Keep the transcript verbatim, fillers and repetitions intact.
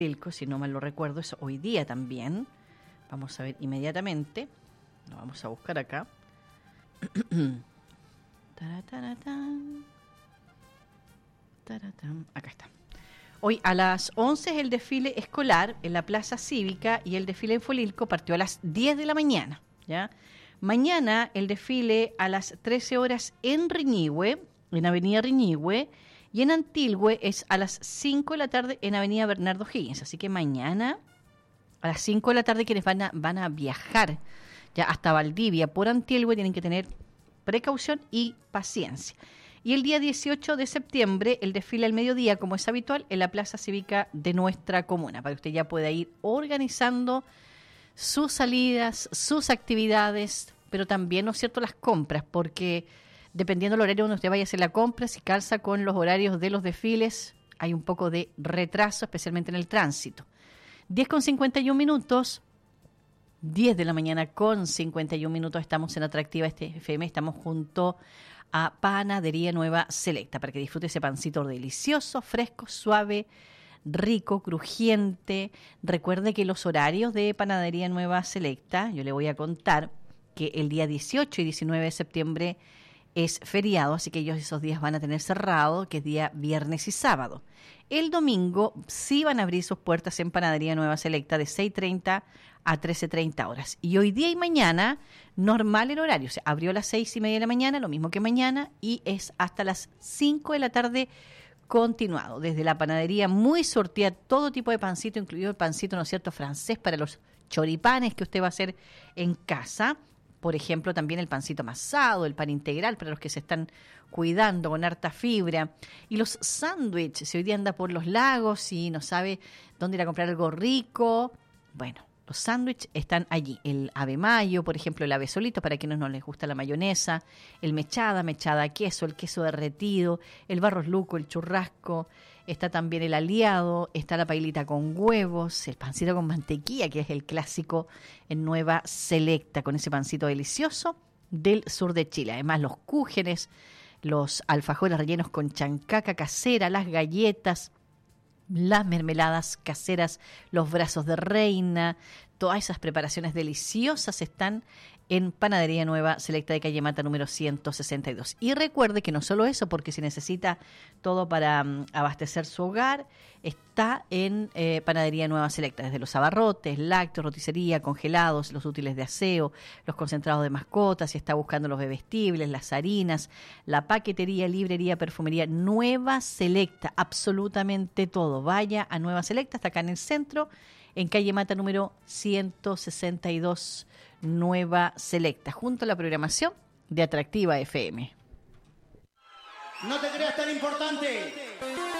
Ilco, si no mal lo recuerdo, es hoy día también. Vamos a ver inmediatamente. Lo vamos a buscar acá. Taratatán. Taratán. Acá está. Hoy a las once es el desfile escolar en la Plaza Cívica y el desfile en Folilco partió a las diez de la mañana. ¿Ya? Mañana el desfile a las trece horas en Riñihue, en Avenida Riñihue, y en Antilhue es a las cinco de la tarde en Avenida Bernardo Higgins. Así que mañana a las cinco de la tarde quienes van a, van a viajar ya hasta Valdivia por Antilhue tienen que tener precaución y paciencia. Y el día dieciocho de septiembre, el desfile al mediodía, como es habitual, en la Plaza Cívica de nuestra comuna, para que usted ya pueda ir organizando sus salidas, sus actividades, pero también, ¿no es cierto?, las compras, porque dependiendo del horario donde usted vaya a hacer la compra, si calza con los horarios de los desfiles, hay un poco de retraso, especialmente en el tránsito. diez con cincuenta y un minutos, diez de la mañana con cincuenta y un minutos, estamos en Atractiva este F M, estamos junto a Panadería Nueva Selecta, para que disfrute ese pancito delicioso, fresco, suave, rico, crujiente. Recuerde que los horarios de Panadería Nueva Selecta, yo le voy a contar que el día dieciocho y diecinueve de septiembre es feriado, así que ellos esos días van a tener cerrado, que es día viernes y sábado. El domingo sí van a abrir sus puertas en Panadería Nueva Selecta de seis treinta a trece treinta horas. Y hoy día y mañana, normal el horario. O sea, abrió a las seis y media de la mañana, lo mismo que mañana, y es hasta las cinco de la tarde continuado. Desde la panadería muy sortida, todo tipo de pancito, incluido el pancito, ¿no es cierto?, francés para los choripanes que usted va a hacer en casa. Por ejemplo, también el pancito amasado, el pan integral para los que se están cuidando con harta fibra. Y los sándwiches, si hoy día anda por los lagos y no sabe dónde ir a comprar algo rico, bueno, los sándwiches están allí. El ave mayo, por ejemplo, el ave solito, para quienes no les gusta la mayonesa, el mechada, mechada queso, el queso derretido, el barros luco, el churrasco, está también el aliado, está la pailita con huevos, el pancito con mantequilla, que es el clásico en Nueva Selecta, con ese pancito delicioso del sur de Chile. Además, los cúgenes, los alfajores rellenos con chancaca casera, las galletas, las mermeladas caseras, los brazos de reina, todas esas preparaciones deliciosas están en Panadería Nueva Selecta de Calle Mata número ciento sesenta y dos. Y recuerde que no solo eso, porque si necesita todo para um, abastecer su hogar, está en eh, Panadería Nueva Selecta, desde los abarrotes, lácteos, roticería, congelados, los útiles de aseo, los concentrados de mascotas, si está buscando los bebestibles, las harinas, la paquetería, librería, perfumería, Nueva Selecta, absolutamente todo. Vaya a Nueva Selecta, está acá en el centro, en Calle Mata número ciento sesenta y dos, Nueva Selecta, junto a la programación de Atractiva F M. No te creas tan importante.